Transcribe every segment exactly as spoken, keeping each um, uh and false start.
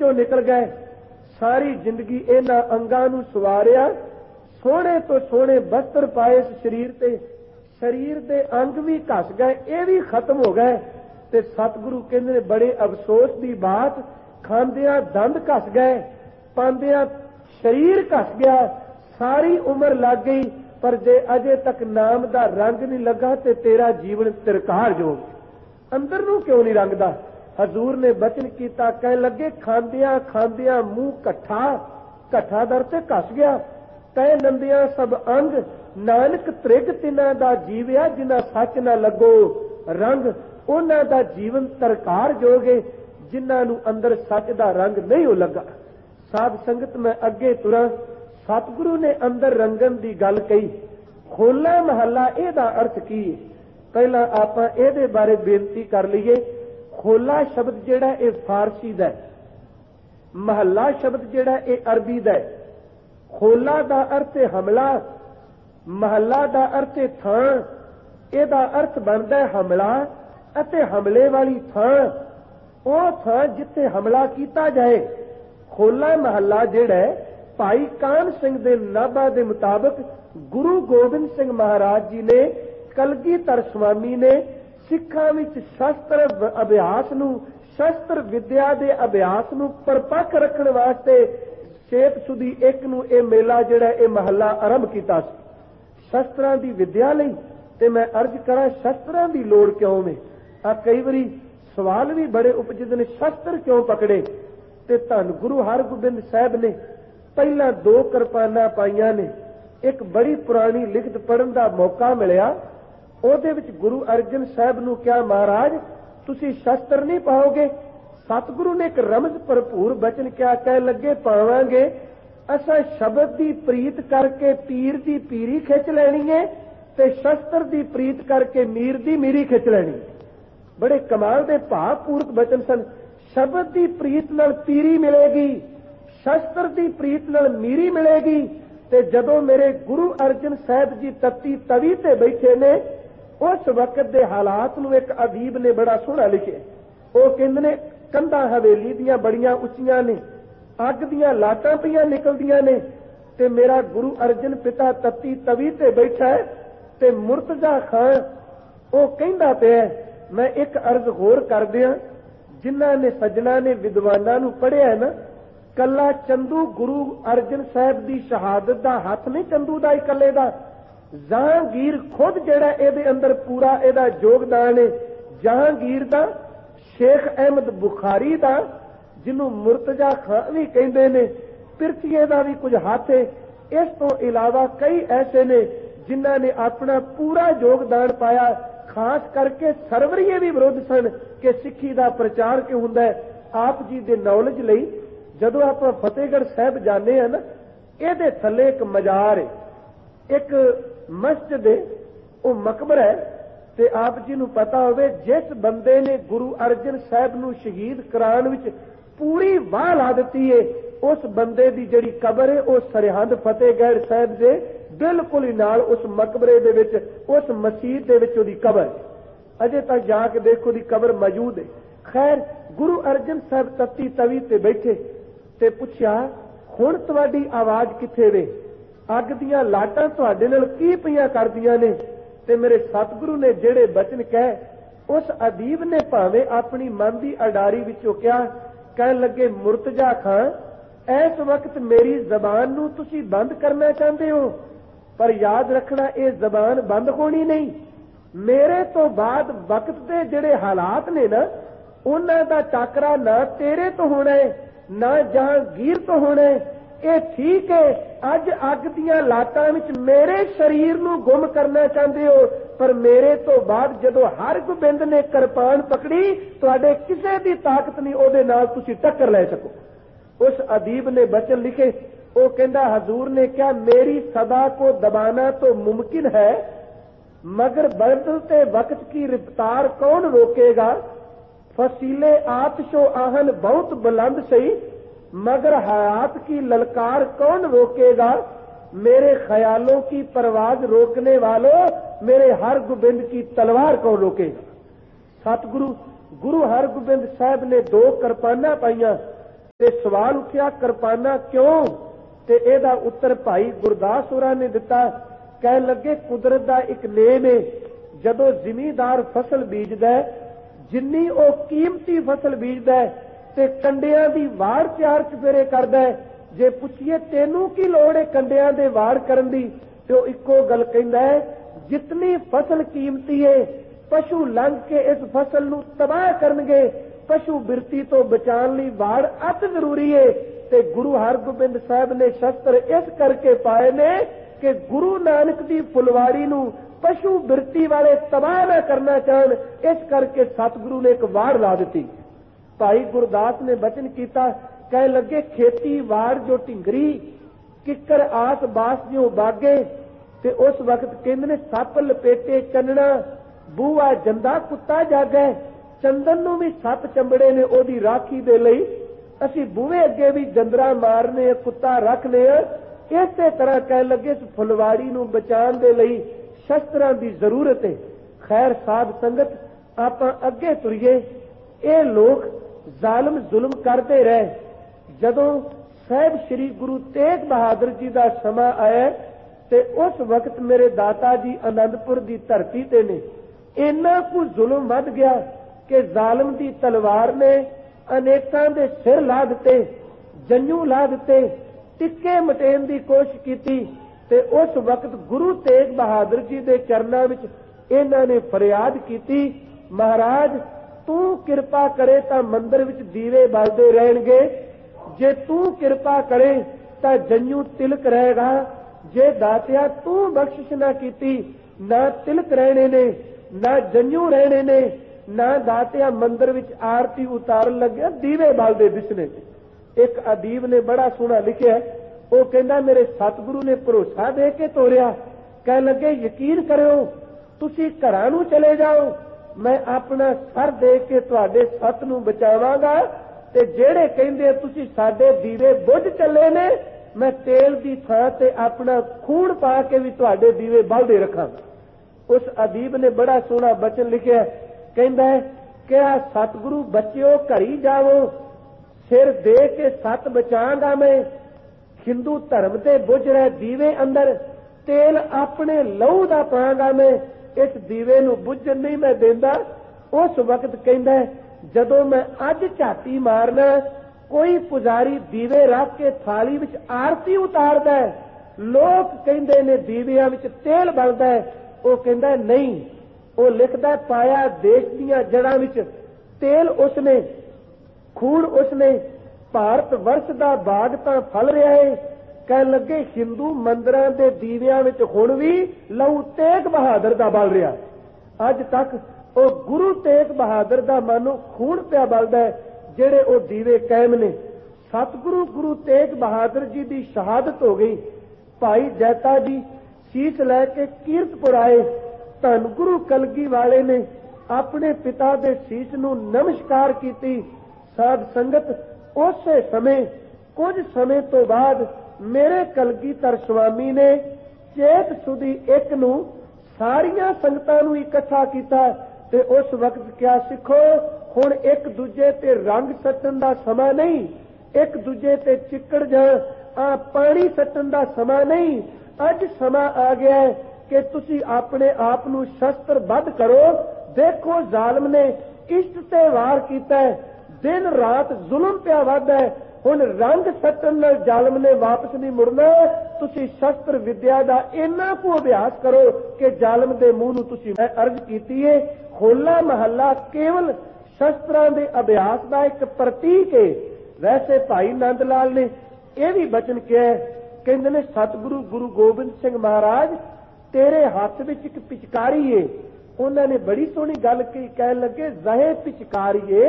विचों निकल गए। सारी जिंदगी इन्हां अंगां नूं सवारिया, सोहणे तो सोहणे वस्त्र पाए इस शरीर ते, शरीर दे अंग भी घस गए, ये भी खत्म हो गए। ते सतगुरु कहंदे ने बड़े अफसोस की बात, खांदियां दंद घस गए, पांदियां शरीर घस गया, सारी उम्र लग गई, पर जे अजे तक नाम दा रंग नहीं लगा ते तेरा जीवन तिरकार जोग, अंदर नूं क्यों नहीं रंगदा। हजूर ने बचन किया, कह लगे खांदियां खांदियां मुंह कट्ठा, कट्ठा दर ते घस गया, तै नंदियां सब अंग, नानक त्रिग तिन्हां दा जीविया, जिन्हां सच ना लगो रंग, उन्हां दा जीवन तरकार जोगे, जिन्हां नूं अंदर सच दा रंग नहीं हो लगा। साध संगत मैं अगे तुरा, सतगुरु ने अंदर रंगन की गल कही। खोला महला इहदा अर्थ की है, पहला आपां इहदे बारे बेनती कर लईए। खोला शब्द जिहड़ा ये फारसी दा है, महला शब्द जिहड़ा ये अरबी दा है। खोला दा अर्थ है हमला, महला दा अर्थ है थां, इहदा अर्थ बनदा है हमला अते हमले वाली थां, ਉਹ ਥਾਂ जिथे हमला किया जाए। खोला महला जिहड़ा है भाई कान सिंह दे नाभा दे मुताबिक गुरु गोबिंद सिंह महाराज जी ने, कलगीधर स्वामी ने सिखां विच शस्त्र अभ्यास नूं, शस्त्र विद्या दे अभ्यास नूं परपक्क रखण वास्ते चेत सुदी एक नूं ये मेला जिहड़ा ये महला आरंभ कीता सी शस्त्रां दी विद्या लई। ते मैं अर्ज करा शस्त्रां दी लोड़ क्यों में? आ कई वारी सवाल भी बड़े उपजदे ने, शस्त्र क्यों पकड़े? ते धन गुरु हरगोबिंद साहब ने पहला दो किरपानां पाईयां ने। एक बड़ी पुरानी लिखत पढ़न दा मौका मिलिया, ਉਹਦੇ ਵਿੱਚ गुरु अर्जन साहब ਨੂੰ ਕਿਹਾ, महाराज ਤੁਸੀਂ शस्त्र नहीं पाओगे? सतगुरु ने एक रमज भरपूर बचन क्या कह लगे, पावांगे। असां शब्द की प्रीत करके पीर की पीरी खिंच लैनी है, ते शस्त्र की प्रीत करके मीर की मीरी खिंच लैनी। बड़े कमाल के भावपूर्वक बचन सन। शब्द की प्रीत नाल पीरी मिलेगी, शस्त्र की प्रीत नाल मीरी मिलेगी। ते जदों मेरे गुरु अर्जन साहब जी तत्ती तवी ते बैठे ने, उस वक्त के हालात नूं एक अदीब ने बड़ा सोहना लिखे। वो कहंदे ने कंधां हवेली दियां बड़ियां उच्चियां ने, अग दियां लाटां पईयां निकलदियां ने, ते मेरा गुरु अर्जन पिता तत्ती तवी ते बैठा है, ते मुर्तजा खान वो कहंदा पिया, मैं एक अर्ज होर कर दियां, जिन्हां ने सज्जणा ने विद्वानां नूं पढ़िया है ना, कला चंदू गुरु अर्जन साहब की शहादत का हथ नहीं चंदू का इकले का, जहांगीर खुद जिहड़ा इहदे अंदर पूरा इहदा योगदान है। जहांगीर दा, शेख अहमद बुखारी दा, जिन्हों मुर्तजा खान भी कहते हैं, पिरथीए का भी कुछ हाथ है। इस तो इलावा कई ऐसे ने जिन्हां ने अपना पूरा योगदान पाया। खास करके सरवरीए भी विरोध सन कि सिੱਖੀ का प्रचार क्यों हुंदा है। आप जी के नॉलेज लई जदों आप फतेहगढ़ साहब जाने हैं ना, इहदे थल्ले एक मजार है, एक मस्जिद है, वो मकबरा है। ते आप जी नूं पता होवे, जिस बंदे ने गुरु अर्जन साहब नूं शहीद कराउण विच पूरी वाह ला दित्ती है, उस बंदे की जिहड़ी कबर है वो सरहंद फतेहगढ़ साहब दे बिल्कुल ही नाल उस मकबरे दे विच, उस मसीत दे विच उहदी कबर अजे तक जाके देखो, दी कबर मौजूद है। खैर गुरु अर्जन साहब तत्ती तवी ते बैठे ते पुछया, हुण तुहाडी आवाज किथे वे? अग दियां लाटां तुहाडे नाल की पईयां करदियां ने? ते मेरे सतगुरु ने जिहड़े बचन कहे, उस अदीब ने भावें अपनी मन की अडारी विचों कहा, कहण लगे, मुर्तजा खां, इस वक्त मेरी जबान नूं तुसीं बंद करना चाहते हो, पर याद रखना ये जबान बंद होनी नहीं। मेरे तो बाद वक्त के जिहड़े हालात ने ना, उन्हां दा टाकरा ना तेरे तो होना है ना जहांगीर तो होना है। ये ठीक है, अज अग दियां लाटां विच मेरे शरीर नूं गुम करना चाहते हो, पर मेरे तो बाद जदों हरगोबिंद ने किरपान पकड़ी, तुहाडे किसी की ताकत नहीं उहदे नाल तुसीं टक्कर लै सको। उस अदीब ने बचन लिखे, वो कहंदा, हजूर ने क्या, मेरी सदा को दबाना तो मुमकिन है, मगर बदलते वक्त की रफ्तार कौन रोकेगा? फसीले आतिशो आहन बहुत बुलंद सही, मगर हयात की ललकार कौन रोकेगा? मेरे ख्यालों की परवाज रोकने वालों, मेरे हरगोबिंद की तलवार कौन रोकेगा? सतगुरु गुरु हरगोबिंद साहब ने दो किरपानां पाईयां ਤੇ ਸਵਾਲ ਉੱਠਿਆ ਕਿਰਪਾਨਾਂ ਕਿਉਂ? ਤੇ ਇਹਦਾ ਉੱਤਰ ਭਾਈ ਗੁਰਦਾਸ ਹੋਰਾਂ ਨੇ ਦਿੱਤਾ। ਕਹਿਣ ਲੱਗੇ ਕੁਦਰਤ ਦਾ ਇੱਕ ਨੇਮ ਹੈ, ਜਦੋਂ ਜ਼ਿਮੀਂਦਾਰ ਫਸਲ ਬੀਜਦਾ, ਜਿੰਨੀ ਉਹ ਕੀਮਤੀ ਫਸਲ ਬੀਜਦਾ ਤੇ ਕੰਡਿਆਂ ਦੀ ਵਾੜ ਚਾਰ ਚੁਫੇਰੇ ਕਰਦਾ। ਜੇ ਪੁੱਛੀਏ ਤੈਨੂੰ ਕੀ ਲੋੜ ਹੈ ਕੰਡਿਆਂ ਦੇ ਵਾੜ ਕਰਨ ਦੀ, ਤੇ ਉਹ ਇੱਕੋ ਗੱਲ ਕਹਿੰਦਾ ਹੈ, ਜਿਤਨੀ ਫਸਲ ਕੀਮਤੀ ਹੈ ਪਸ਼ੂ ਲੰਘ ਕੇ ਇਸ ਫਸਲ ਨੂੰ ਤਬਾਹ ਕਰਨਗੇ, ਪਸ਼ੂ ਬਿਰਤੀ ਤੋਂ ਬਚਾਉਣ ਲਈ ਵਾੜ ਅਤ ਜ਼ਰੂਰੀ ਹੈ। ਤੇ ਗੁਰੂ ਹਰਗੋਬਿੰਦ ਸਾਹਿਬ ਨੇ ਸ਼ਸਤਰ ਇਸ ਕਰਕੇ ਪਾਏ ਨੇ ਕਿ ਗੁਰੂ ਨਾਨਕ ਦੀ ਫੁਲਵਾੜੀ ਨੂੰ ਪਸ਼ੂ ਬਿਰਤੀ ਵਾਲੇ ਤਬਾਹ ਨਾ ਕਰਨਾ ਚਾਹਣ, ਇਸ ਕਰਕੇ ਸਤਿਗੁਰੂ ਨੇ ਇੱਕ ਵਾੜ ਲਾ ਦਿੱਤੀ। ਭਾਈ ਗੁਰਦਾਸ ਨੇ ਬਚਨ ਕੀਤਾ, ਕਹਿ ਲੱਗੇ ਖੇਤੀ ਵਾੜ ਜੋ ਢਿੰਗਰੀ, ਕਿੱਕਰ ਆਸ ਬਾਸ ਜਿਉ ਬਾਗੇ। ਤੇ ਉਸ ਵਕਤ ਕਹਿੰਦੇ ਨੇ ਸੱਪ ਲਪੇਟੇ ਚੰਨਣਾ, ਬੂਆ ਜੰਦਾ ਕੁੱਤਾ ਜਾਗੇ। ਚੰਦਨ ਨੂੰ ਵੀ ਸੱਪ ਚੰਬੜੇ ਨੇ ਉਹਦੀ ਰਾਖੀ ਦੇ ਲਈ, ਅਸੀਂ ਬੂਹੇ ਅੱਗੇ ਵੀ ਜੰਦਰਾ ਮਾਰਨੇ, ਕੁੱਤਾ ਰੱਖਨੇ। ਇਸੇ ਤਰ੍ਹਾਂ ਕਹਿ ਲੱਗੇ ਇਸ ਫੁਲਵਾੜੀ ਨੂੰ ਬਚਾਉਣ ਦੇ ਲਈ ਸ਼ਸਤਰਾਂ ਦੀ ਜ਼ਰੂਰਤ ਹੈ। ਖੈਰ ਸਾਧ ਸੰਗਤ, ਆਪਾਂ ਅੱਗੇ ਤੁਰੀਏ। ਇਹ ਲੋਕ ਜ਼ਾਲਮ ਜ਼ੁਲਮ ਕਰਦੇ ਰਹੇ। ਜਦੋਂ ਸਾਹਿਬ ਸ੍ਰੀ ਗੁਰੂ ਤੇਗ ਬਹਾਦਰ ਜੀ ਦਾ ਸਮਾਂ ਆਇਆ ਤੇ ਉਸ ਵਕਤ ਮੇਰੇ ਦਾਤਾ ਜੀ ਆਨੰਦਪੁਰ ਦੀ ਧਰਤੀ ਤੇ ਨੇ, ਇੰਨਾ ਕੁ ਜ਼ੁਲਮ ਵੱਧ ਗਿਆ ਕਿ ਜ਼ਾਲਮ ਦੀ ਤਲਵਾਰ ਨੇ ਅਨੇਕਾਂ ਦੇ ਸਿਰ ਲਾ ਦਿੱਤੇ, ਜੰਝੂ ਲਾ ਦਿੱਤੇ, ਟਿੱਕੇ ਮਟੇਣ ਦੀ ਕੋਸ਼ਿਸ਼ ਕੀਤੀ। ਤੇ ਉਸ ਵਕਤ ਗੁਰੂ ਤੇਗ ਬਹਾਦਰ ਜੀ ਦੇ ਚਰਨਾਂ ਵਿੱਚ ਇਹਨਾਂ ਨੇ ਫਰਿਆਦ ਕੀਤੀ, ਮਹਾਰਾਜ ਤੂੰ ਕਿਰਪਾ ਕਰੇ ਤਾਂ ਮੰਦਰ ਵਿੱਚ ਦੀਵੇ ਬਲਦੇ ਰਹਿਣਗੇ, ਜੇ ਤੂੰ ਕਿਰਪਾ ਕਰੇ ਤਾਂ ਜੰਝੂ ਤਿਲਕ ਰਹੇਗਾ, ਜੇ ਦਾਤਿਆ ਤੂੰ ਬਖਸ਼ਿਸ਼ ਨਾ ਕੀਤੀ, ਨਾ ਤਿਲਕ ਰਹਿਣੇ ਨੇ, ਨਾ ਜੰਝੂ ਰਹਿਣੇ ਨੇ, ਨਾ ਦਾਤਿਆ ਮੰਦਰ ਵਿੱਚ ਆਰਤੀ ਉਤਾਰਨ ਲੱਗਿਆ ਦੀਵੇ ਬਲਦੇ ਦਿਸਣੇ। ਇੱਕ ਅਦੀਬ ਨੇ ਬੜਾ ਸੋਹਣਾ ਲਿਖਿਆ, ਉਹ ਕਹਿੰਦਾ ਮੇਰੇ ਸਤਿਗੁਰੂ ਨੇ ਭਰੋਸਾ ਦੇ ਕੇ ਤੋਰਿਆ। ਕਹਿਣ ਲੱਗੇ ਯਕੀਨ ਕਰਿਓ, ਤੁਸੀਂ ਘਰਾਂ ਨੂੰ ਚਲੇ ਜਾਓ, ਮੈਂ ਆਪਣਾ ਸਰ ਦੇ ਕੇ ਤੁਹਾਡੇ ਸੱਤ ਨੂੰ ਬਚਾਵਾਂਗਾ। ਤੇ ਜਿਹੜੇ ਕਹਿੰਦੇ ਤੁਸੀਂ ਸਾਡੇ ਦੀਵੇ ਬੁੱਝ ਚੱਲੇ ਨੇ, ਮੈਂ ਤੇਲ ਦੀ ਥਾਂ ਤੇ ਆਪਣਾ ਖੂਨ ਪਾ ਕੇ ਵੀ ਤੁਹਾਡੇ ਦੀਵੇ ਬਲਦੇ ਰੱਖਾਂਗਾ। ਉਸ ਅਦੀਬ ਨੇ ਬੜਾ ਸੋਹਣਾ ਬਚਨ ਲਿਖਿਆ, ਕਹਿੰਦਾ ਕਿਹਾ ਸਤਿਗੁਰੂ ਬੱਚਿਓ ਘਰੀ ਜਾਵੋ, ਸਿਰ ਦੇ ਕੇ ਸੱਤ ਬਚਾਂਗਾ ਮੈਂ। ਹਿੰਦੂ ਧਰਮ ਤੇ ਬੁੱਝ ਰਹੇ ਦੀਵੇ ਅੰਦਰ ਤੇਲ ਆਪਣੇ ਲਹੂ ਦਾ ਪਾਂਗਾ ਮੈਂ, ਇਸ ਦੀਵੇ ਨੂੰ ਬੁੱਝਣ ਨਹੀਂ ਮੈਂ ਦਿੰਦਾ। ਉਸ ਵਕਤ ਕਹਿੰਦਾ ਜਦੋਂ ਮੈਂ ਅੱਜ ਝਾਤੀ ਮਾਰਨਾ, ਕੋਈ ਪੁਜਾਰੀ ਦੀਵੇ ਰੱਖ ਕੇ ਥਾਲੀ ਵਿੱਚ ਆਰਤੀ ਉਤਾਰਦਾ, ਲੋਕ ਕਹਿੰਦੇ ਨੇ ਦੀਵਿਆਂ ਵਿੱਚ ਤੇਲ ਬਲਦਾ, ਉਹ ਕਹਿੰਦਾ ਨਹੀਂ। ਉਹ ਲਿਖਦਾ ਪਾਇਆ ਦੇਸ਼ ਦੀਆਂ ਜੜਾਂ ਵਿੱਚ ਤੇਲ ਉਸਨੇ, ਖੂਨ ਉਸਨੇ, ਭਾਰਤ ਵਰਸ਼ ਦਾ ਬਾਗ ਤਾਂ ਫਲ ਰਿਹਾ ਹੈ। ਕਹਿਣ ਲੱਗੇ ਹਿੰਦੂ ਮੰਦਰਾਂ ਦੇ ਦੀਵਿਆਂ ਵਿੱਚ ਹੁਣ ਵੀ ਲਹੂ ਤੇਗ ਬਹਾਦਰ ਦਾ ਬਲ ਰਿਹਾ। ਅੱਜ ਤੱਕ ਉਹ ਗੁਰੂ ਤੇਗ ਬਹਾਦਰ ਦਾ ਮਾਨੋ ਖੂਨ ਪਿਆ ਬਲਦਾ, ਜਿਹੜੇ ਉਹ ਦੀਵੇ ਕਾਇਮ ਨੇ। ਸਤਿਗੁਰੂ ਗੁਰੂ ਤੇਗ ਬਹਾਦਰ ਜੀ ਦੀ ਸ਼ਹਾਦਤ ਹੋ ਗਈ। ਭਾਈ ਜੈਤਾ ਜੀ ਸੀਸ ਲੈ ਕੇ ਕੀਰਤਪੁਰ ਆਏ। ਧੰਨ ਗੁਰੂ ਕਲਗੀ ਵਾਲੇ ਨੇ ਆਪਣੇ ਪਿਤਾ ਦੇ ਸੀਸ ਨੂੰ ਨਮਸਕਾਰ ਕੀਤੀ। ਸਾਧ ਸੰਗਤ, ਉਸੇ ਸਮੇਂ ਕੁਝ ਸਮੇਂ ਤੋਂ ਬਾਅਦ ਮੇਰੇ ਕਲਗੀਧਰ ਸੁਆਮੀ ਨੇ ਚੇਤ ਸੁਦੀ ਇੱਕ ਨੂੰ ਸਾਰੀਆਂ ਸੰਗਤਾਂ ਨੂੰ ਇਕੱਠਾ ਕੀਤਾ ਤੇ ਉਸ ਵਕਤ ਕਿਹਾ ਸਿੱਖੋ, ਹੁਣ ਇੱਕ ਦੂਜੇ ਤੇ ਰੰਗ ਸੱਟਣ ਦਾ ਸਮਾਂ ਨਹੀਂ, ਇੱਕ ਦੂਜੇ ਤੇ ਚਿੱਕੜ ਜਾਂ ਆ ਪਾਣੀ ਸੱਟਣ ਦਾ ਸਮਾਂ ਨਹੀਂ। ਅੱਜ ਸਮਾਂ ਆ ਗਿਆ ਹੈ ਕਿ ਤੁਸੀਂ ਆਪਣੇ ਆਪ ਨੂੰ ਸ਼ਸਤਰ ਬੱਧ ਕਰੋ। ਦੇਖੋ ਜ਼ਾਲਮ ਨੇ ਇਸ਼ਟ ਤੇ ਵਾਰ ਕੀਤਾ, ਦਿਨ ਰਾਤ ਜ਼ੁਲਮ ਪਿਆ ਵੱਧਦਾ ਹੈ। ਹੁਣ ਰੰਗ ਸੱਟਣ ਨਾਲ ਜ਼ਾਲਮ ਨੇ ਵਾਪਸ ਨਹੀਂ ਮੁੜਨਾ। ਤੁਸੀਂ ਸ਼ਸਤਰ ਵਿਦਿਆ ਦਾ ਇੰਨਾ ਕੁ ਅਭਿਆਸ ਕਰੋ ਕਿ ਜ਼ਾਲਮ ਦੇ ਮੂੰਹ ਨੂੰ ਤੁਸੀਂ, ਮੈਂ ਅਰਜ਼ ਕੀਤੀ ਹੈ, ਹੋਲਾ ਮਹੱਲਾ ਕੇਵਲ ਸ਼ਸਤਰਾਂ ਦੇ ਅਭਿਆਸ ਦਾ ਇੱਕ ਪ੍ਰਤੀਕ ਹੈ। ਵੈਸੇ ਭਾਈ ਨੰਦ ਲਾਲ ਨੇ ਇਹ ਵੀ ਬਚਨ ਕਿਹਾ, ਕਹਿੰਦੇ ਨੇ ਸਤਿਗੁਰੂ ਗੁਰੂ ਗੋਬਿੰਦ ਸਿੰਘ ਮਹਾਰਾਜ ਤੇਰੇ ਹੱਥ ਵਿੱਚ ਇੱਕ ਪਿਚਕਾਰੀ ਏ। ਉਹਨਾਂ ਨੇ ਬੜੀ ਸੋਹਣੀ ਗੱਲ ਕਹੀ, ਕਹਿਣ ਲੱਗੇ ਜ਼ਹੇ ਪਿਚਕਾਰੀਏ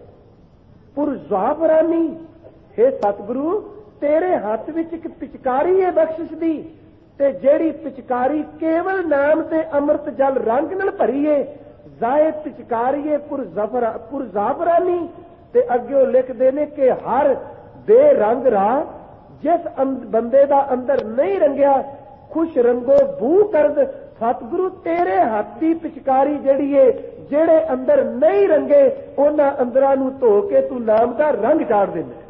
ਪੁਰ ਜ਼ਾਫਰਾਨੀ। हे ਸਤਿਗੁਰੂ ਤੇਰੇ ਹੱਥ ਵਿੱਚ ਇੱਕ ਪਿਚਕਾਰੀ ਏ ਬਖਸ਼ਿਸ਼ ਦੀ, ਤੇ ਜਿਹੜੀ ਪਿਚਕਾਰੀ ਕੇਵਲ ਨਾਮ ਤੇ ਅੰਮ੍ਰਿਤ ਜਲ ਰੰਗ ਨਾਲ ਭਰੀ ਏ। ਜ਼ਾਏ ਪਿਚਕਾਰੀਏ ਪੁਰ ਜ਼ਫਰਾ ਪੁਰ ਜ਼ਾਫਰਾਨੀ। ਤੇ ਅੱਗੇ ਉਹ ਲਿਖਦੇ ਨੇ ਕਿ ਹਰ ਬੇਰੰਗ ਰਾਹ ਜਿਸ ਬੰਦੇ ਦਾ ਅੰਦਰ ਨਹੀਂ ਰੰਗਿਆ, ਖੁਸ਼ ਰੰਗੋ ਬੂ ਕਰਦ। ਸਤਿਗੁਰੂ ਤੇਰੇ ਹੱਥ ਦੀ ਪਿਚਕਾਰੀ ਜਿਹੜੀ ਏ, ਜਿਹੜੇ ਅੰਦਰ ਨਹੀਂ ਰੰਗੇ ਉਹਨਾਂ ਅੰਦਰਾਂ ਨੂੰ ਧੋ ਕੇ ਤੂੰ ਨਾਮ ਦਾ ਰੰਗ ਚਾੜ ਦਿੰਦਾ।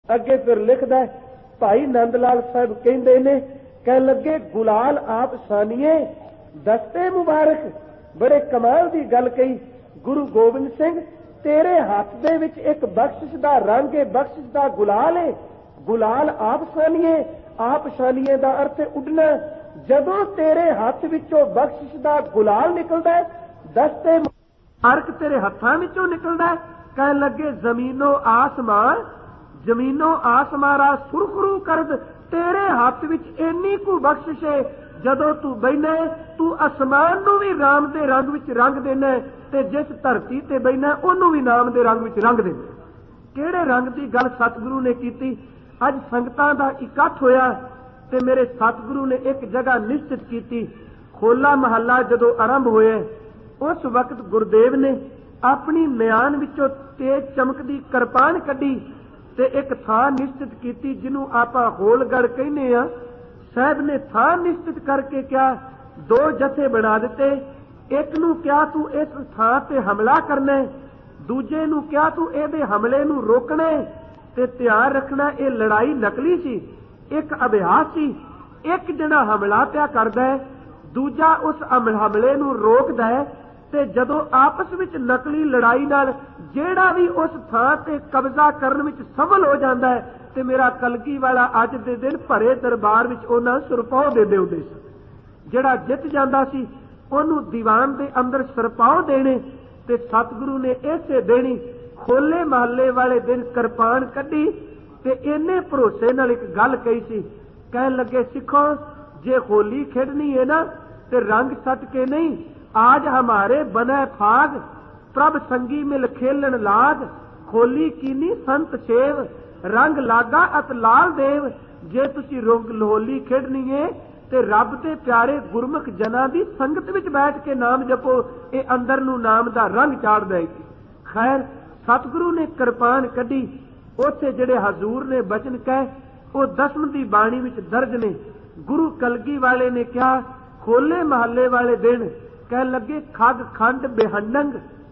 ਅੱਗੇ ਫਿਰ ਲਿਖਦਾ ਭਾਈ ਨੰਦ ਲਾਲ ਸਾਹਿਬ ਕਹਿੰਦੇ ਨੇ, ਕਹਿਣ ਲੱਗੇ ਗੁਲਾਲ ਆਪ ਸਾਨੀਏ ਦਸਤੇ ਮੁਬਾਰਕ। ਬੜੇ ਕਮਾਲ ਦੀ ਗੱਲ ਕਹੀ। ਗੁਰੂ ਗੋਬਿੰਦ ਸਿੰਘ ਤੇਰੇ ਹੱਥ ਦੇ ਵਿੱਚ ਇੱਕ ਬਖਸ਼ਿਸ਼ ਦਾ ਰੰਗ ਹੈ, ਬਖਸ਼ਿਸ਼ ਦਾ ਗੁਲਾਲ ਹੈ। ਗੁਲਾਲ ਆਪ ਸਾਨੀਏ, ਆਪ ਸਾਨੀਏ ਦਾ ਅਰਥ ਹੈ ਉੱਡਣਾ। ਜਦੋਂ ਤੇਰੇ ਹੱਥ ਵਿੱਚੋਂ ਬਖਸ਼ਿਸ਼ ਦਾ ਗੁਲਾਲ ਨਿਕਲਦਾ, ਦਸਤੇ ਮੁਬਾਰਕ ਤੇਰੇ ਹੱਥਾਂ ਵਿੱਚੋਂ ਨਿਕਲਦਾ, ਕਹਿਣ ਲੱਗੇ ਜ਼ਮੀਨੋ ਆਸਮਾਨ, ਜ਼ਮੀਨੋ ਆਸਮਾਰਾ ਸੁਰਖਰੂ ਕਰਦ। ਤੇਰੇ ਹੱਥ ਵਿੱਚ ਇੰਨੀ ਕੁ ਬਖਸ਼ਿਸ਼ ਹੈ, ਜਦੋਂ ਤੂੰ ਬੈਠਾ ਤੂੰ ਅਸਮਾਨ ਨੂੰ ਵੀ ਰਾਮ ਦੇ ਰੰਗ ਵਿੱਚ ਰੰਗ ਦੇਣਾ, ਤੇ ਜਿਸ ਧਰਤੀ ਤੇ ਬੈਠਾ ਉਹਨੂੰ ਵੀ ਨਾਮ ਦੇ ਰੰਗ ਵਿੱਚ ਰੰਗ ਦੇਣਾ। ਕਿਹੜੇ ਰੰਗ ਦੀ ਗੱਲ ਸਤਿਗੁਰੂ ਨੇ ਕੀਤੀ। ਅੱਜ ਸੰਗਤਾਂ ਦਾ ਇਕੱਠ ਹੋਇਆ ਤੇ ਮੇਰੇ ਸਤਿਗੁਰੂ ਨੇ ਇੱਕ ਜਗ੍ਹਾ ਨਿਸ਼ਚਿਤ ਕੀਤੀ। ਹੋਲਾ ਮਹੱਲਾ ਜਦੋਂ ਆਰੰਭ ਹੋਇਆ, ਉਸ ਵਕਤ ਗੁਰਦੇਵ ਨੇ ਆਪਣੀ ਮਿਆਨ ਵਿੱਚੋਂ ਤੇਜ ਚਮਕਦੀ ਕਿਰਪਾਨ ਕੱਢੀ ਤੇ ਇੱਕ ਥਾਂ ਨਿਸ਼ਚਿਤ ਕੀਤੀ, ਜਿਹਨੂੰ ਆਪਾਂ ਹੋਲਗੜ ਕਹਿੰਦੇ ਆ। ਸਾਹਿਬ ਨੇ ਥਾਂ ਨਿਸ਼ਚਿਤ ਕਰਕੇ ਕਿਹਾ, ਦੋ ਜਥੇ ਬਣਾ ਦਿੱਤੇ। ਇੱਕ ਨੂੰ ਕਿਹਾ ਤੂੰ ਇਸ ਥਾਂ ਤੇ ਹਮਲਾ ਕਰਨਾ, ਦੂਜੇ ਨੂੰ ਕਿਹਾ ਤੂੰ ਇਹਦੇ ਹਮਲੇ ਨੂੰ ਰੋਕਣਾ ਤੇ ਧਿਆਨ ਰੱਖਣਾ ਇਹ ਲੜਾਈ ਨਕਲੀ ਸੀ, ਇੱਕ ਅਭਿਆਸ ਸੀ। ਇੱਕ ਜਿਹੜਾ ਹਮਲਾ ਪਿਆ ਕਰਦਾ ਹੈ, ਦੂਜਾ ਉਸ ਹਮਲੇ ਨੂੰ ਰੋਕਦਾ ਹੈ, ਤੇ ਜਦੋਂ ਆਪਸ ਵਿੱਚ ਨਕਲੀ ਲੜਾਈ ਨਾਲ ਜਿਹੜਾ ਵੀ ਉਸ ਥਾਂ ਤੇ ਕਬਜ਼ਾ ਕਰਨ ਵਿੱਚ ਸਫਲ ਹੋ ਜਾਂਦਾ ਹੈ, ਤੇ ਮੇਰਾ ਕਲਗੀ ਵਾਲਾ ਅੱਜ ਦੇ ਦਿਨ ਭਰੇ ਦਰਬਾਰ ਵਿੱਚ ਉਹਨਾਂ ਸੁਰਪਾਉ ਦੇ ਦਿੰਦੇ ਸੀ। ਜਿਹੜਾ ਜਿੱਤ ਜਾਂਦਾ ਸੀ ਉਹਨੂੰ ਦੀਵਾਨ ਦੇ ਅੰਦਰ ਸਰਪਾਉ ਦੇਣੇ। ਤੇ ਸਤਿਗੁਰੂ ਨੇ ਇਸੇ ਦੇਣੀ ਹੋਲੇ ਮਹੱਲੇ ਵਾਲੇ ਦਿਨ ਕਿਰਪਾਨ ਕੱਢੀ ਤੇ ਇੰਨੇ ਭਰੋਸੇ ਨਾਲ ਇੱਕ ਗੱਲ ਕਹੀ ਸੀ। ਕਹਿਣ ਲੱਗੇ ਸਿੱਖੋ, ਜੇ ਹੋਲੀ ਖੇਡਣੀ ਹੈ ਨਾ ਤੇ ਰੰਗ ਸੱਟ ਕੇ ਨਹੀਂ, आज हमारे बने फाग प्रभ संगी मिल खेलन लाग। होली कीनी संत सेव रंग लागा अत लाल देव। जे तुसी होली खेडनी है ते रब दे प्यारे गुरमुख जना दी संगत विच बैठ के नाम जपो, ये अंदर नू नाम दा रंग चाड़ देगी। खैर सतगुरु ने किरपान कढ़ी, उत्थे जिहड़े हजूर ने बचन कहे वो दसम दी बाणी विच दर्ज ने। गुरु कलगी वाले ने कहा होले महल्ले वाले दिन कह लगे खग खंड बेहंडंग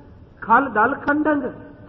खल दल खंडंग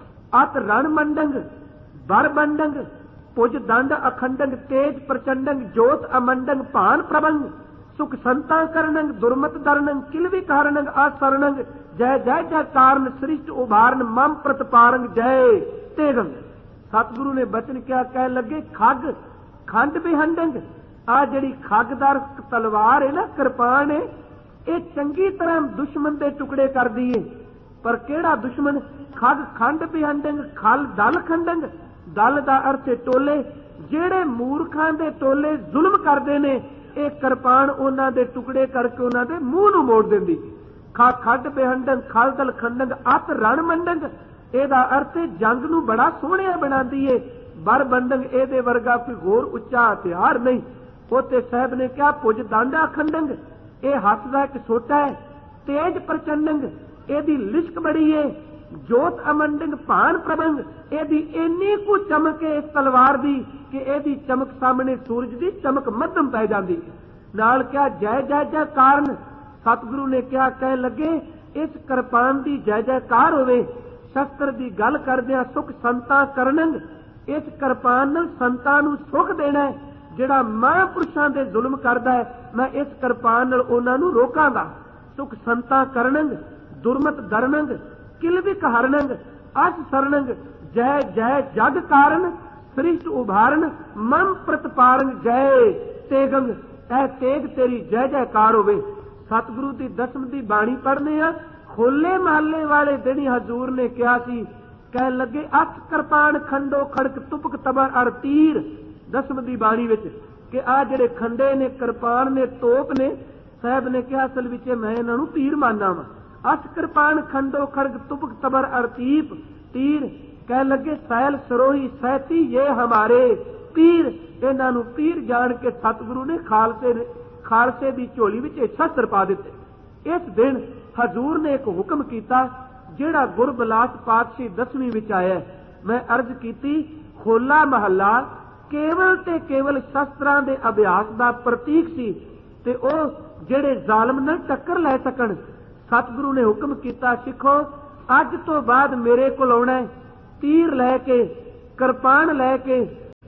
अत रण मंडंग बर बंडंग पुज दंड अखंडंग तेज प्रचंडंग जोत अमंडंग भान प्रबंग सुख संता करनंग दुर्मत दरनंग किलवी कारणंग असरणंग जय जय जय कारण सृष्ट उभारन मम प्रतपारंग जय तेगंग। सतगुरु ने बचन क्या कह लगे खग खंड बेहंडंग, आ जिहड़ी खगदार तलवार है ना, किरपान है, ये चंगी तरह दुश्मन के टुकड़े कर दिए। पर केड़ा दुश्मन? खग खंड बेहंडंग खल दल खंडंग। दल का अर्थ टोले, जेड़े मूर्खां दे टोले जुल्म करते ने, ये किरपान उन्हां दे टुकड़े करके उन्हां दे मूंह नूं मोड़ देंदी। खा खंड बेहंडंग खल दल खंडंग अत रण मंडंग, ਇਹਦਾ अर्थ जंग नूं बड़ा सोहणिया बनाती है। बर बंडंग ਇਹਦੇ वर्गा कोई होर उच्चा हथियार नहीं। उत्ते साहब ने कहा पुज दंड अखंडंग, ये हथ का एक सोटा है। तेज प्रचंडंग, एदी लिश्क बड़ी है। जोत अमंडंग भान प्रबंग, एदी इन्नी कु चमक है इस तलवार दी कि एदी चमक सामने सूरज दी चमक मध्यम पै जाती। नाल क्या जय जय जय कारण। सतगुरु ने क्या कह लगे इस किरपान दी जय जयकार होवे। शस्त्र दी गल करदियां सुख संता करनंग, इस किरपान नाल संतां नूं सुख देना है। जिहड़ा महापुरुषां दे जुल्म करदा है, मैं इस किरपान नाल उहनां नूं रोकांगा। सुख संता करनंग दुर्मत दरनंग किलविक हरनंग अस सरनंग जय जय जग कारण सृष्ट उभारन मम प्रतपारंग जय तेगंग। ऐ तेग तेरी जय जयकार होवे। सतगुरु दी दसम दी बाणी पढ़ने आ। होले महल्ले वाले दिन ही हजूर ने कहा सी, कह लगे अख किरपान खंडो खड़क तुपक तबर अर तीर। दसम दी बाणी विच कि आ जिहड़े खंडे ने किरपान ने तोप ने, साहब ने कहा असल विच मैं इन्हां नूं तीर मानना वा। अख किरपान खंडो खड़क तुपक तबर अर तीप तीर। कह लगे सैल सरोही सैती ये हमारे पीर। इन्हां नूं पीर जान के सतगुरु ने खालसे खालसे दी झोली विच शस्त्र पा दिते। इस दिन हजूर ने एक हुक्म किया जिहड़ा गुरबिलास पातशाही दसवीं विच आया। मैं अर्ज की होला महला केवल ते केवल शस्त्रां दे अभ्यास का प्रतीक सी ते ओ जिहड़े जालम नाल टक्कर लै सकण। सतगुरु ने हुक्म किया सिखो अज तो बाद मेरे कोल आउणा है तीर लैके किरपान लैके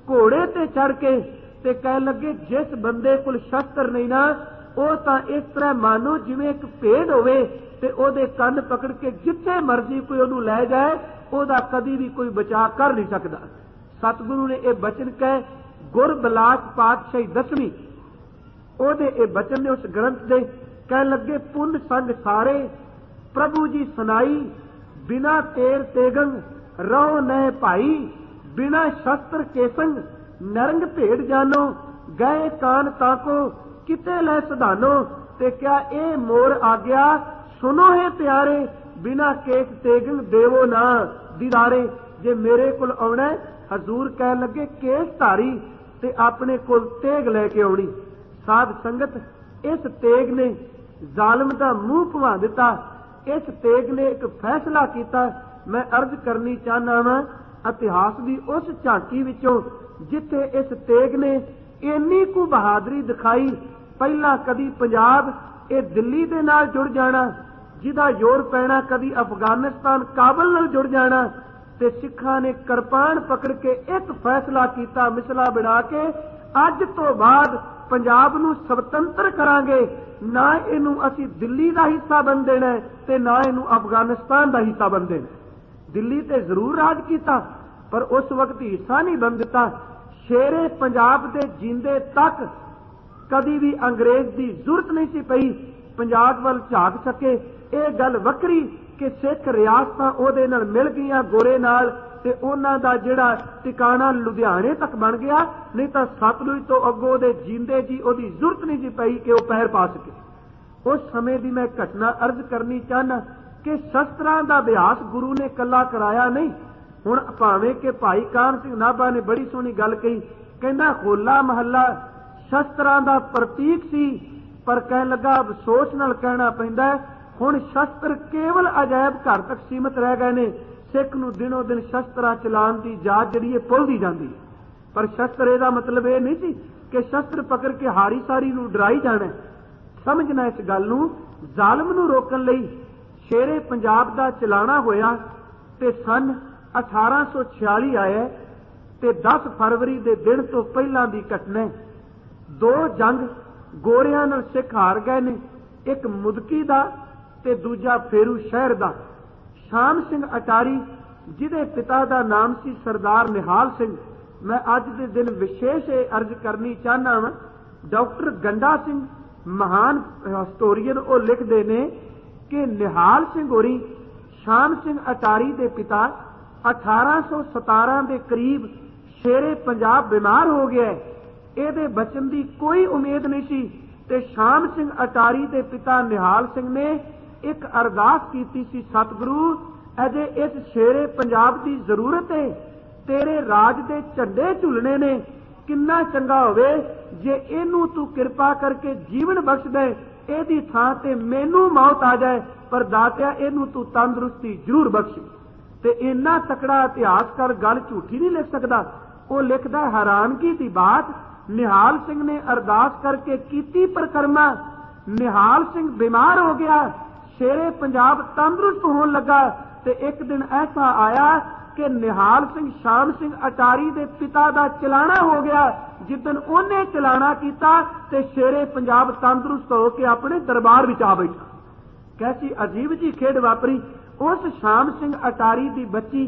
घोड़े ते चढ़ के ते कह लगे जिस बंदे कोल शस्त्र नहीं ना वो तां इस तरह मानो जिवें एक भेड़ होवे ते ओदे कंन पकड़ के जिथे मर्जी कोई ओनू लै जाए ओदा कदी भी कोई बचा कर नहीं सकता। सतगुरु ने यह बचन कहे गुर बिलास पातशाही दसवीं ओदे ए बचन ने उस ग्रंथ दे कह लगे पुन संग सारे प्रभु जी सुनाई बिना तेर तेगंग रहो नए भाई बिना शस्त्र के संग नरंग भेड़ जानो गए कान ताको किते लै सधानो ते क्या ए मोर आ गया सुनो है प्यारे बिना केस तेगंग देवो ना दीदारे। जे मेरे कोल आउणा हजूर कह लगे केस धारी ते अपने कोल तेग लैके आउणी। साध संगत इस तेग ने जालिम दा मूंह भवा दिता। इस तेग ने एक फैसला किया। मैं अर्ज करनी चाहना वा इतिहास की उस झांकी विचों जिथे इस तेग ने इन्नी कु बहादुरी दिखाई। पहला कदी पंजाब ये दिल्ली दे नाल जुड़ जाना जिदा जोर पैना कदी अफगानिस्तान काबल नाल जुड़ जाना ते सिखां ने किरपान पकड़ के एक फैसला किया मिसला बना के अज तो बाद पंजाब नूं स्वतंत्र करांगे ना इनू असी दिल्ली का हिस्सा बन देना ते ना इनू अफगानिस्तान का हिस्सा बन देना। दिल्ली ते जरूर राज किया पर उस वक्त हिस्सा नहीं बन दिता। शेरे पंजाब दे जींदे तक कदी भी अंग्रेज की जरूरत नहीं सी पई पंजाब वाल झाक सके। ये गल वक्री कि सिख रियासतां ओहदे नाल मिल गईयां गोरे नाल ते उन्हां दा जिहड़ा ठिकाना लुधियाने तक बन गया नहीं तो सतलुज तो अगों ओहदे जींदे जी ओहदी जरूरत नहीं सी पई कि वह पैर पा सके। उस समय की मैं घटना अर्ज करनी चाहना कि शस्त्रां दा अभ्यास गुरु ने कला कराया नहीं। हुण भावें कि भाई कान सिंह नाभा ने बड़ी सोहनी गल कही कहंदा होला महला शस्त्रां दा प्रतीक सी पर कह लगा अफसोस नाल कहना पैंदा हुण शस्त्र केवल अजायब घर तक सीमित रह गए ने। सिख नूं दिनों दिन शस्त्रां चलाउण दी जाच जिहड़ी है भुलदी जांदी पर शस्त्र इहदा मतलब यह नहीं सी कि शस्त्र पकड़ के हारी सारी नूं डराई जाना। समझना इस गल नूं जालिम नूं रोकण लई शेरे पंजाब दा चलाना होया ते सन अठारह सौ छियाली आया ते दस फरवरी दे दिन तो पहलां दी घटना। दो जंग गोरियां नाल सिख हार गए ने एक मुदकी दा ते दूजा फेरू शहर दा। शाम सिंह अटारी जिहदे पिता दा नाम सी सरदार निहाल सिंह मैं अज दे दिन विशेष अर्ज करनी चाहना वा। डॉक्टर गंडा सिंह महान हिस्टोरीयन वो लिखते ने कि निहाल सिंह होरी शाम सिंह अटारी दे पिता अठारह सौ सतारह के करीब शेरे पंजाब बीमार हो गया। ਇਹਦੇ बचन की कोई उम्मीद नहीं सी ते शाम सिंह अटारी के पिता निहाल सिंह ने एक अरदास की सी सतगुरु अजे इस शेरे पंजाब की जरूरत है तेरे राज के झंडे झुलने ने किन्ना चंगा होवे जे इनू तू कृपा करके जीवन बख्श दे एदी थां ते मैनू मौत आ जाए पर दातिया इनू तू तंदुरुस्ती जरूर बख्श। ते इन्ना तकड़ा इतिहास कर गल झूठी नहीं लिख सकता। वो लिखदा हैरानगी की बात निहाल सिंह ने अरदास करके कीती परिक्रमा निहाल सिंह बीमार हो गया शेरे पंजाब तंदुरुस्त होने लगा ते एक दिन ऐसा आया कि निहाल सिंह शाम सिंह अटारी दे पिता दा चलाना हो गया। जिदन उन्हें चलाना किया ते शेरे पंजाब तंदुरुस्त होकर अपने दरबार विच आ बैठा। कैसी अजीब जी खेड वापरी। उस शाम सिंह अटारी दी बच्ची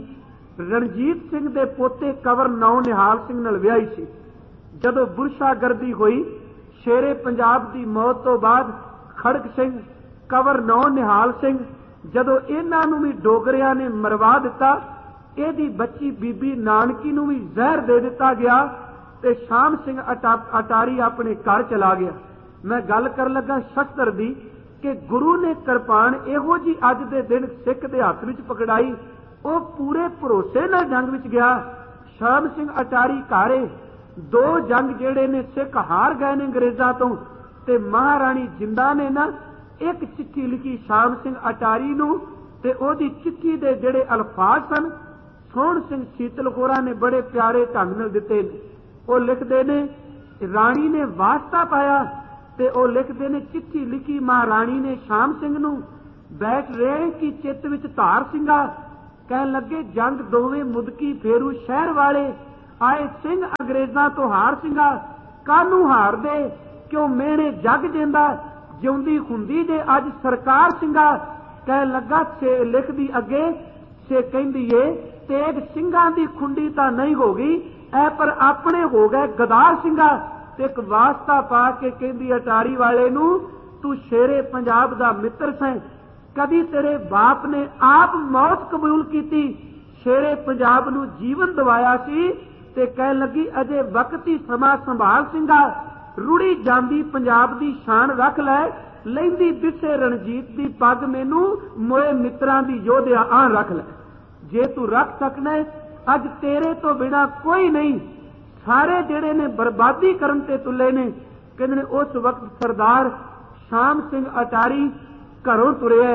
रणजीत सिंह दे पोते कंवर नौ निहाल सिंह नाल विआही सी। जदों बुरशागर्दी हुई शेरे पंजाब की मौत तो बाद खड़क सिंह कंवर नौ निहाल सिंह जदों इन्हां नूं भी डोगरियां ने मरवा दिता इहदी बच्ची बीबी नानकी नूं भी जहर दे दिता गया ते शाम सिंह अटा अटारी अपने घर चला गया। मैं गल कर लगा शस्त्र दी कि गुरु ने किरपान इहो जी अज दे दिन सिख दे हत्थ विच पकड़ाई वो पूरे भरोसे नाल जंग विच गया। शाम सिंह अटारी घारे दो जंग जेड़े ने सिख हार गए ने अंग्रेजां तो ते महाराणी जिंदा ने ना एक चिट्ठी लिखी शाम सिंह अटारी नूं ते ओदी चिट्ठी दे जेड़े अल्फाज सन सोहण सिंह शीतल होरां ने बड़े प्यारे ढंग नाल दिते ने। वो लिखते ने राणी ने वास्ता पाया ते वो लिखते ने चिट्ठी लिखी महाराणी ने शाम सिंह नूं बैठ रहे की चित्त विच धार सिंगा कह लगे जंग दोवें मुदकी फेरू शहर वाले आए सिंह अंग्रेजां तो हार सिंगा कानू हार दे क्यों मेहने जग जेंदा जिउंदी हुंदी जे अज सरकार सिंगा। कह लगा छे लिखदी अगे छे कहंदी ए तेग सिंगां दी खुंडी तां नहीं हो गई ऐ पर अपने हो गए गदार सिंगा। ते एक वास्ता पा के कहंदी अटारी वाले नू तू शेरे पंजाब दा मित्र सैं कदी तेरे बाप ने आप मौत कबूल की शेरे पंजाब नू जीवन दवाया सी। ते कह लगी अजे वक्त ही समा संभाल सिंगा रुड़ी जांदी पंजाब दी शान रख लै लैंदी बिसे रणजीत दी पग मैनू मोए मित्रां दी योधिया आन रख लै। जे तू रख सकना अज तेरे तो बिना कोई नहीं सारे जेड़े ने बर्बादी करन ते तुले ने। कहंदे ने उस वक्त सरदार शाम सिंह अटारी घरों तुरिया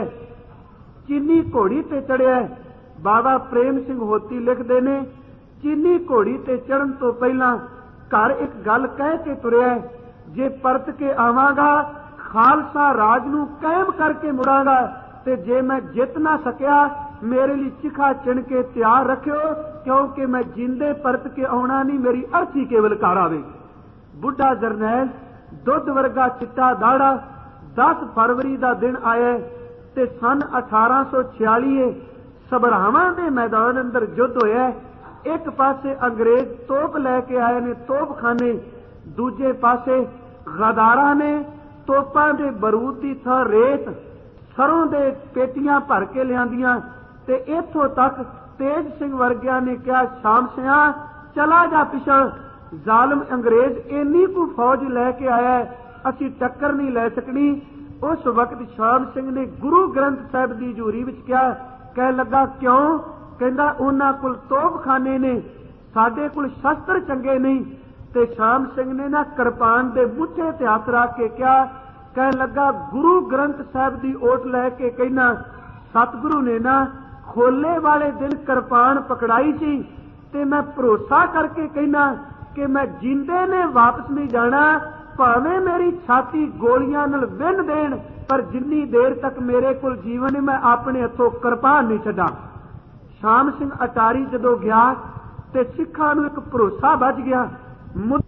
चीनी घोड़ी ते चढ़िया। बाबा प्रेम सिंह होती लिखते ने चीनी घोड़ी ते चढ़न तो पहला घर एक गल कह के तुरिया जे परत के आवांगा खालसा राज नू कायम करके मुड़ांगा ते जे मैं जित ना सकिया मेरे लिए चिखा चिन के तैयार रखियो क्योंकि मैं जिंदे परत के आना नहीं मेरी अर्थी केवल घर आवेगी। बुढ़ा जरनैल दुध वर्गा चिट्टा दाड़ा दस फरवरी का दिन आया ते सन अठारह सौ छियाली सबरावां दे मैदान अंदर युद्ध होया। एक पासे अंग्रेज तोप लैके आए ने तोपखाने दूजे पासे गदारा ने तोपां दे बरूद की थां रेत सरों दे पेटियां भर के लियांदियां ते इत्थों तक तेज सिंह वर्गिया ने कहा शाम सिंह चला जा पिछा जालम अंग्रेज इन्नी कु फौज लैके आया असी टक्कर नहीं लै सकनी। उस वक्त शाम सिंह ने गुरु ग्रंथ साहिब की हजूरी विच कहा कह लगा क्यों कहंदा उन्हां कोल तोपखाने ने साडे कोल शस्त्र चंगे नहीं। ते शाम सिंह ने ना किरपान दे मुठे ते हथ रख के कहा कह लगा गुरु ग्रंथ साहिब की ओट लैके कहना सतगुरु ने ना खोले वाले दिन किरपान पकड़ाई सी ते मैं भरोसा करके कहना कि मैं जिंदे ने वापस नहीं जाना भावें मेरी छाती गोलियां नाल विन देण पर जिन्नी देर तक मेरे कोल जीवन मैं अपने हथों किरपान नहीं छड्डा। शाम सिंह अटारी जदों गया ते सिखां नूं एक भरोसा बच गया।